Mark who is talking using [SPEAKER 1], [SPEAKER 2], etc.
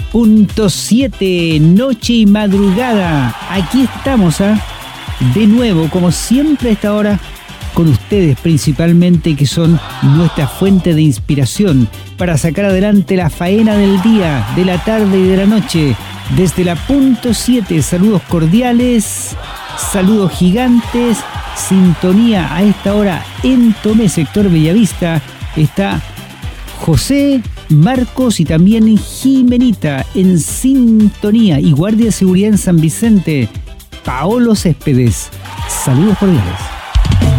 [SPEAKER 1] 100.7, noche y madrugada. Aquí estamos, de nuevo, como siempre a esta hora, con ustedes principalmente, que son nuestra fuente de inspiración para sacar adelante la faena del día, de la tarde y de la noche. Desde la .7, saludos cordiales, saludos gigantes, sintonía a esta hora en Tomé, sector Bellavista. Está José, Marcos y también Jimenita en sintonía, y guardia de seguridad en San Vicente, Paolo Céspedes. Saludos cordiales.